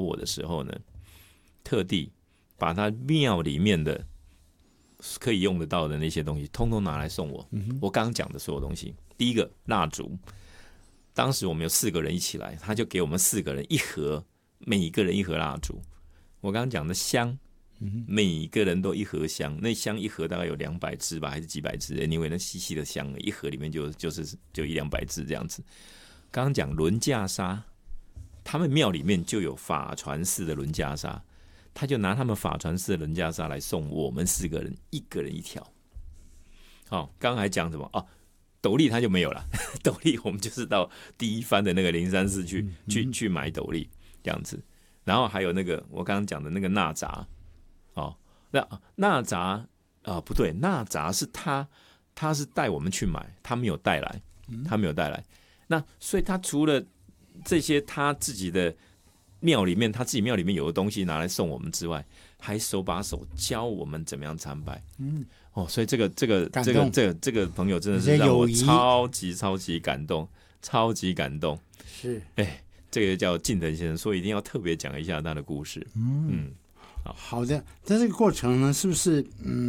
我的时候呢，特地把他庙里面的可以用得到的那些东西通通拿来送我。我刚刚讲的所有东西，第一个蜡烛，当时我们有4个人一起来，他就给我们4个人一盒，每一个人一盒蜡烛。我刚刚讲的香，每一个人都一盒香，那香一盒大概有200支吧，还是几百支？你以为那细细的香，一盒里面就100-200支这样子。刚刚讲轮架纱，他们庙里面就有法传寺的轮架纱，他就拿他们法传寺的轮架纱来送我们4个人，一个人一条。好，刚刚还讲什么？哦，斗笠他就没有了，斗笠我们就是到第一番的那个灵山寺去买斗笠这样子。然后还有那个我刚刚讲的那个纳札，哦，那纳札不对，纳札是他是带我们去买，他没有带来，那所以他除了这些他自己的庙里面，他自己庙里面有的东西拿来送我们之外，还手把手教我们怎么样参拜。所以这个朋友真的是让我超级感动，超级感动。 是， 这个叫近藤先生，所以一定要特别讲一下他的故事。 好的。在这个过程呢，是不是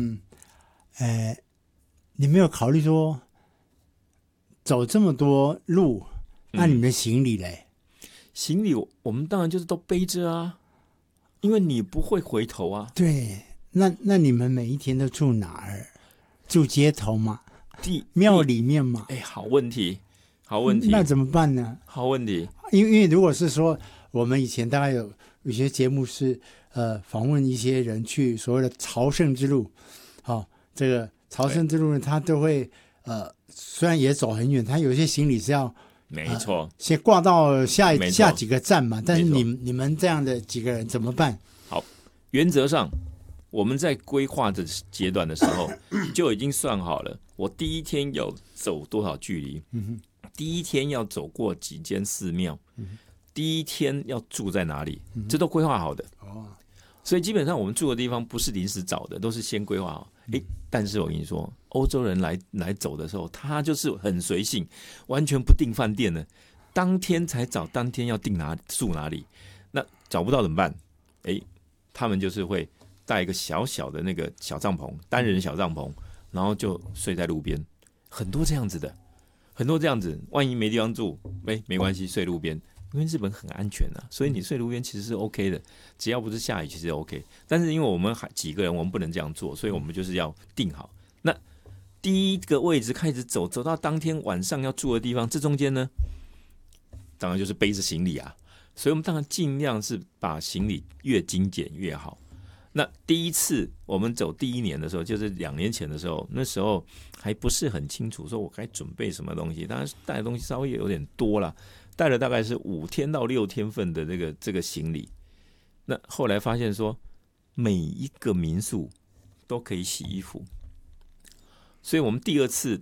你没有考虑说走这么多路，那你们的行李嘞？ 行李我们当然就是都背着啊，因为你不会回头啊。 对，那你们每一天都住哪儿？住街头吗？庙里面吗？ 好问题。 那怎么办呢？ 好问题。 因为如果是说我们以前大概有些节目是访问一些人去所谓的朝圣之路，这个朝圣之路呢，他都会虽然也走很远，他有些行李是要没错， 先挂到下几个站嘛。但是你们这样的几个人怎么办？ 好，原则上我们在规划的阶段的时候就已经算好了，我第一天要走多少距离，第一天要走过几间寺庙，第一天要住在哪里，这都规划好的。所以基本上我们住的地方不是临时找的，都是先规划好。但是我跟你说，欧洲人来走的时候，他就是很随性，完全不订饭店的，当天才找，当天要订住哪里。那找不到怎么办？他们就是会带一个小小的那个小帐篷，单人小帐篷，然后就睡在路边，很多这样子的。万一没地方住，没关系，睡路边，因为日本很安全啊，所以你睡路边其实是 OK 的，只要不是下雨，其实 OK。但是因为我们几个人，我们不能这样做，所以我们就是要定好。那第一个位置开始走到当天晚上要住的地方，这中间呢，当然就是背着行李啊，所以我们当然尽量是把行李越精简越好。那第一次我们走第1年的时候，就是2年前的时候，那时候还不是很清楚，说我该准备什么东西，当然带的东西稍微有点多了，带了大概是5天到6天份的这个行李。那后来发现说，每一个民宿都可以洗衣服，所以我们第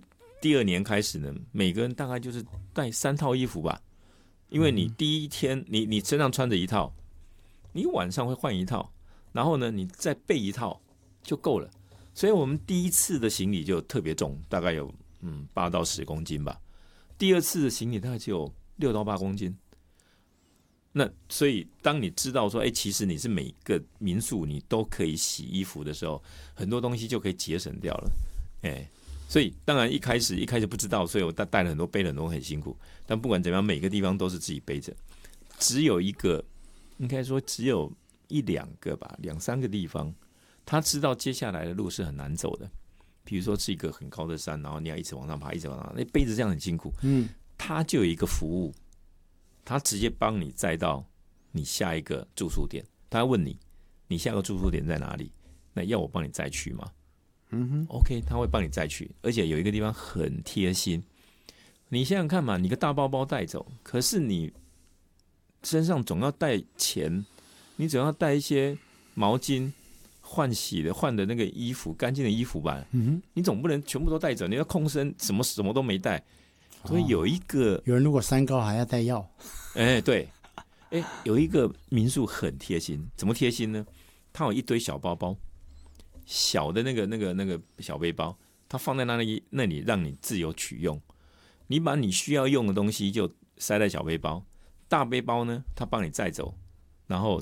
2年开始呢，每个人大概就是带3套衣服吧，因为你第一天你身上穿着一套，你晚上会换一套。然后呢，你再备一套就够了，所以我们第一次的行李就特别重，大概有8到10公斤吧。第2次的行李大概只有6到8公斤。那所以当你知道说，其实你是每个民宿你都可以洗衣服的时候，很多东西就可以节省掉了。所以当然一开始不知道，所以我带了很多，背了很多，很辛苦。但不管怎么样，每个地方都是自己背着，只有一个，应该说只有1-2个吧，2、3个地方，他知道接下来的路是很难走的。比如说是一个很高的山，然后你要一直往上爬，一直往上爬，那背着这样很辛苦。他就有一个服务，他直接帮你载到你下一个住宿点。他会问你下个住宿点在哪里？那要我帮你载去吗？OK， 他会帮你载去，而且有一个地方很贴心。你想想看嘛，你个大包包带走，可是你身上总要带钱。你只要带一些毛巾、换的那个衣服，干净的衣服吧。你总不能全部都带走，你要空身，什么都没带。所以有人如果3高还要带药。 对，有一个民宿很贴心，怎么贴心呢？它有一堆小包包，小的那个小背包，它放在那里让你自由取用。你把你需要用的东西就塞在小背包，大背包呢，它帮你载走。然后